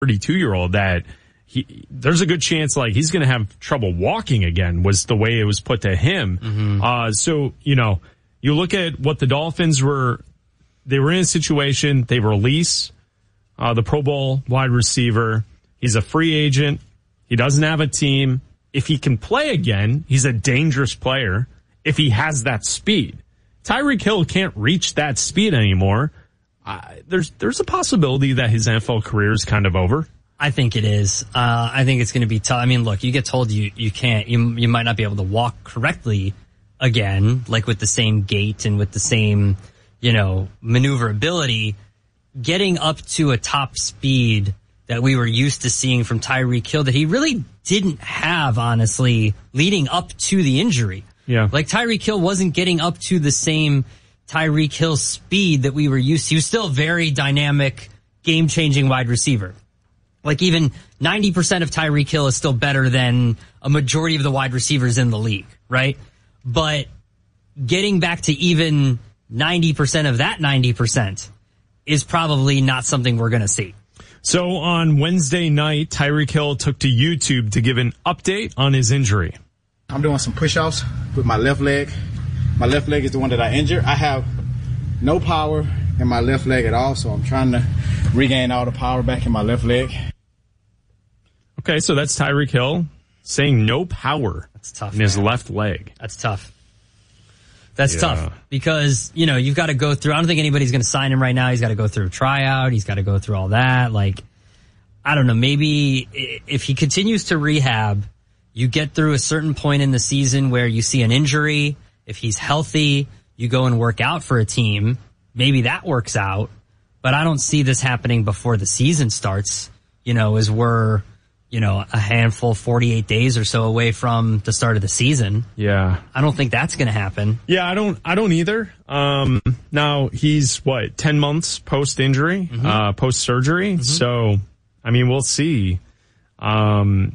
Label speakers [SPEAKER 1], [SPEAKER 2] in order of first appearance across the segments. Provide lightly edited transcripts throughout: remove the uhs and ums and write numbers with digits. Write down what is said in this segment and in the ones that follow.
[SPEAKER 1] 32-year-old that there's a good chance like he's going to have trouble walking again, was the way it was put to him.
[SPEAKER 2] Mm-hmm.
[SPEAKER 1] So, you look at what the Dolphins they were in a situation, they release the Pro Bowl wide receiver. He's a free agent. He doesn't have a team. If he can play again, he's a dangerous player if he has that speed. Tyreek Hill can't reach that speed anymore. There's a possibility that his NFL career is kind of over.
[SPEAKER 2] I think it is. I think it's going to be tough. I mean, look, you get told you can't, you might not be able to walk correctly again, like with the same gait and with the same, maneuverability. Getting up to a top speed that we were used to seeing from Tyreek Hill that he really didn't have, honestly, leading up to the injury.
[SPEAKER 1] Yeah.
[SPEAKER 2] Like Tyreek Hill wasn't getting up to the same Tyreek Hill speed that we were used to. He was still a very dynamic, game-changing wide receiver. Like even 90% of Tyreek Hill is still better than a majority of the wide receivers in the league, right? But getting back to even 90% of that 90% is probably not something we're going to see.
[SPEAKER 1] So on Wednesday night, Tyreek Hill took to YouTube to give an update on his injury.
[SPEAKER 3] I'm doing some push-offs with my left leg. My left leg is the one that I injured. I have no power in my left leg at all, so I'm trying to regain all the power back in my left leg.
[SPEAKER 1] Okay, so that's Tyreek Hill saying no power.
[SPEAKER 2] That's tough,
[SPEAKER 1] in his left leg.
[SPEAKER 2] That's tough. That's tough because, you've got to go through, I don't think anybody's going to sign him right now. He's got to go through a tryout. He's got to go through all that. Like, I don't know, maybe if he continues to rehab, you get through a certain point in the season where you see an injury. If he's healthy, you go and work out for a team. Maybe that works out, but I don't see this happening before the season starts, as we're, a handful, 48 days or so away from the start of the season.
[SPEAKER 1] Yeah.
[SPEAKER 2] I don't think that's going to happen.
[SPEAKER 1] Yeah, I don't either. Now he's 10 months post-injury, post-surgery. Mm-hmm. So, I mean, we'll see. I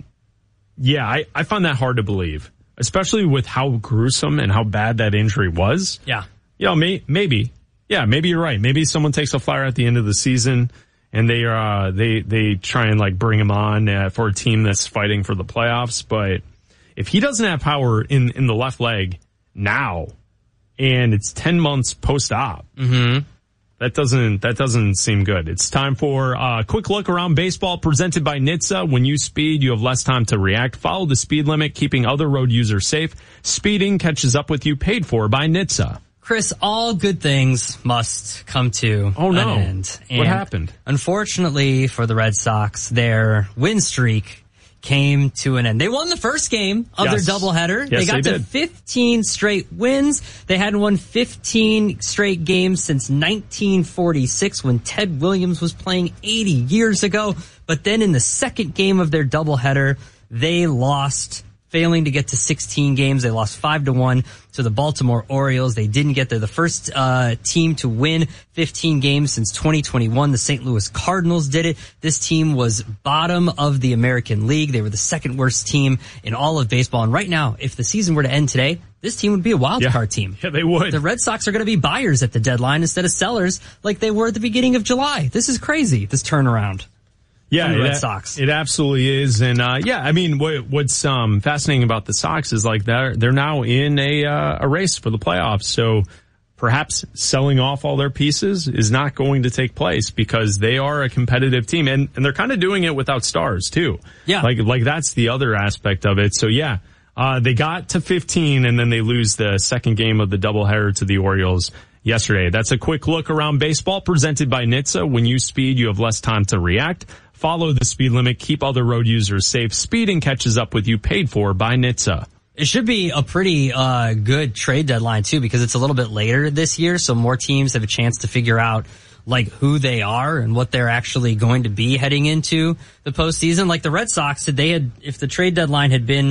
[SPEAKER 1] find that hard to believe, especially with how gruesome and how bad that injury was.
[SPEAKER 2] Yeah.
[SPEAKER 1] Maybe. Yeah, maybe you're right. Maybe someone takes a flyer at the end of the season and they try and bring him on for a team that's fighting for the playoffs. But if he doesn't have power in the left leg now, and it's 10 months post-op, that doesn't seem good. It's time for a quick look around baseball presented by NHTSA. When you speed, you have less time to react. Follow the speed limit, keeping other road users safe. Speeding catches up with you, paid for by NHTSA.
[SPEAKER 2] Chris, all good things must come to an end. And
[SPEAKER 1] what happened?
[SPEAKER 2] Unfortunately for the Red Sox, their win streak came to an end. They won the first game of their doubleheader.
[SPEAKER 1] Yes,
[SPEAKER 2] they got to 15 straight wins. They hadn't won 15 straight games since 1946 when Ted Williams was playing 80 years ago. But then in the second game of their doubleheader, they lost, failing to get to 16 games. They lost 5-1 to the Baltimore Orioles. They didn't get there. The first team to win 15 games since 2021, the St. Louis Cardinals did it. This team was bottom of the American League. They were the second worst team in all of baseball. And right now, if the season were to end today, this team would be a wild card team.
[SPEAKER 1] Yeah, they would.
[SPEAKER 2] The Red Sox are going to be buyers at the deadline instead of sellers like they were at the beginning of July. This is crazy, this turnaround.
[SPEAKER 1] Yeah,
[SPEAKER 2] the Red Sox.
[SPEAKER 1] It absolutely is. And, I mean, what's fascinating about the Sox is they're now in a race for the playoffs. So perhaps selling off all their pieces is not going to take place because they are a competitive team and they're kind of doing it without stars too.
[SPEAKER 2] Yeah.
[SPEAKER 1] Like that's the other aspect of it. So yeah, they got to 15 and then they lose the second game of the doubleheader to the Orioles yesterday. That's a quick look around baseball presented by NHTSA. When you speed, you have less time to react. Follow the speed limit. Keep other road users safe. Speeding catches up with you. Paid for by NHTSA.
[SPEAKER 2] It should be a pretty good trade deadline, too, because it's a little bit later this year, so more teams have a chance to figure out who they are and what they're actually going to be heading into the postseason. Like the Red Sox, if the trade deadline had been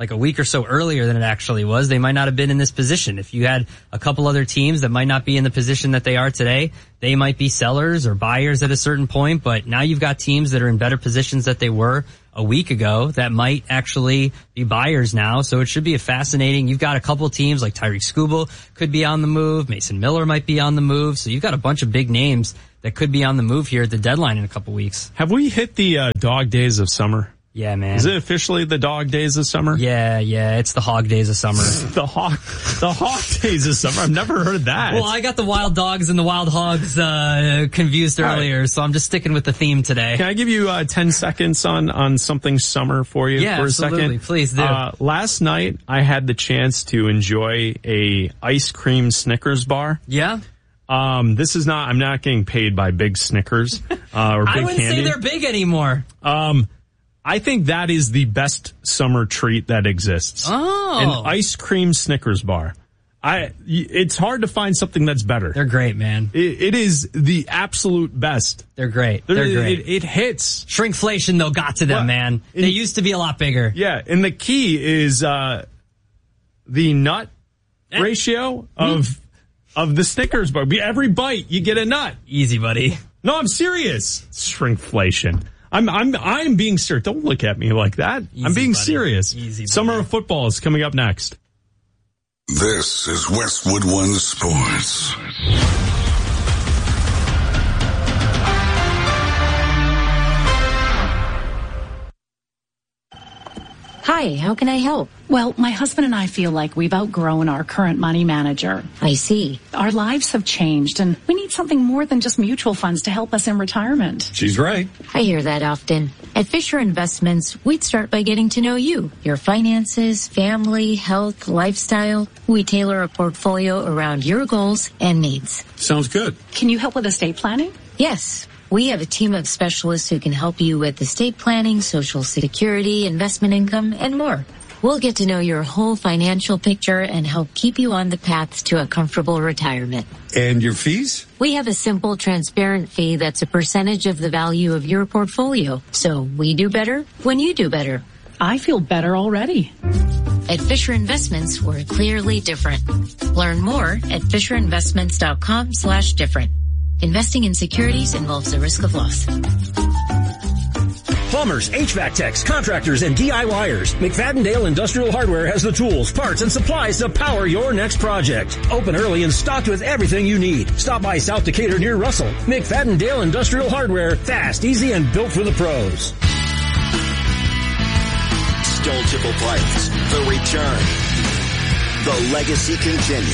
[SPEAKER 2] like a week or so earlier than it actually was, they might not have been in this position. If you had a couple other teams that might not be in the position that they are today, they might be sellers or buyers at a certain point, but now you've got teams that are in better positions that they were a week ago that might actually be buyers now. So it should be you've got a couple teams like Tyreek Skubal could be on the move. Mason Miller might be on the move. So you've got a bunch of big names that could be on the move here at the deadline in a couple weeks.
[SPEAKER 1] Have we hit the dog days of summer?
[SPEAKER 2] Yeah, man.
[SPEAKER 1] Is it officially the dog days of summer?
[SPEAKER 2] Yeah, it's the hog days of summer.
[SPEAKER 1] the hog days of summer. I've never heard that.
[SPEAKER 2] Well, I got the wild dogs and the wild hogs confused earlier, so I'm just sticking with the theme today.
[SPEAKER 1] Can I give you 10 seconds on something summer for you for a
[SPEAKER 2] absolutely.
[SPEAKER 1] second?
[SPEAKER 2] Please do.
[SPEAKER 1] Last night I had the chance to enjoy a ice cream Snickers bar.
[SPEAKER 2] Yeah.
[SPEAKER 1] I'm not getting paid by Big Snickers or Big Candy.
[SPEAKER 2] I wouldn't say they're big anymore.
[SPEAKER 1] I think that is the best summer treat that exists.
[SPEAKER 2] Oh.
[SPEAKER 1] An ice cream Snickers bar. It's hard to find something that's better.
[SPEAKER 2] They're great, man.
[SPEAKER 1] It is the absolute best.
[SPEAKER 2] They're great. They're great.
[SPEAKER 1] It hits.
[SPEAKER 2] Shrinkflation, though, got to them, man. They used to be a lot bigger.
[SPEAKER 1] Yeah, and the key is the nut ratio of the Snickers bar. Every bite, you get a nut.
[SPEAKER 2] Easy, buddy.
[SPEAKER 1] No, I'm serious. Shrinkflation. I'm being serious. Don't look at me like that.
[SPEAKER 2] Easy,
[SPEAKER 1] I'm being
[SPEAKER 2] buddy.
[SPEAKER 1] serious.
[SPEAKER 2] Easy, buddy.
[SPEAKER 1] Summer of football is coming up next.
[SPEAKER 4] This is Westwood One Sports.
[SPEAKER 5] Hi, how can I help?
[SPEAKER 6] Well, my husband and I feel like we've outgrown our current money manager.
[SPEAKER 5] I see.
[SPEAKER 6] Our lives have changed, and we need something more than just mutual funds to help us in retirement.
[SPEAKER 7] She's right.
[SPEAKER 5] I hear that often. At Fisher Investments, we'd start by getting to know you, your finances, family, health, lifestyle. We tailor a portfolio around your goals and needs.
[SPEAKER 7] Sounds good.
[SPEAKER 6] Can you help with estate planning?
[SPEAKER 5] Yes. We have a team of specialists who can help you with estate planning, Social Security, investment income, and more. We'll get to know your whole financial picture and help keep you on the path to a comfortable retirement.
[SPEAKER 7] And your fees?
[SPEAKER 5] We have a simple, transparent fee that's a percentage of the value of your portfolio. So we do better when you do better.
[SPEAKER 6] I feel better already.
[SPEAKER 5] At Fisher Investments, we're clearly different. Learn more at FisherInvestments.com/different. Investing in securities involves a risk of loss.
[SPEAKER 8] Plumbers, HVAC techs, contractors, and DIYers. McFadden-Dale Industrial Hardware has the tools, parts, and supplies to power your next project. Open early and stocked with everything you need. Stop by South Decatur near Russell. McFadden-Dale Industrial Hardware. Fast, easy, and built for the pros.
[SPEAKER 9] Stone Tipple Pipes. The return. The legacy continues.